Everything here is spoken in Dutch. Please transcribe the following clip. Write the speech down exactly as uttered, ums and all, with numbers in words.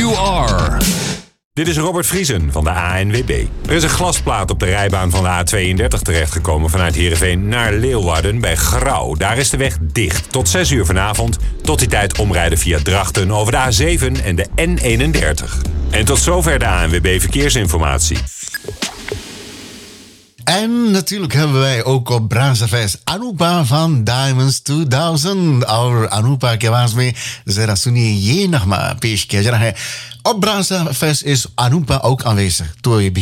you are. Dit is Robert Vriesen van de A N W B. Er is een glasplaat op de rijbaan van de A tweeëndertig terechtgekomen vanuit Heerenveen naar Leeuwarden bij Grauw. Daar is de weg dicht. Tot zes uur vanavond. Tot die tijd omrijden via Drachten over de A zeven en de N eenendertig. En tot zover de A N W B Verkeersinformatie. En natuurlijk hebben wij ook op Bransafest Anupa van Diamonds tweeduizend. Our Anupa के आवाज में जरा सुनिए ये नगमा पेश किया जा रहा है. Op Bransafest is Anupa ook aanwezig. तो ये भी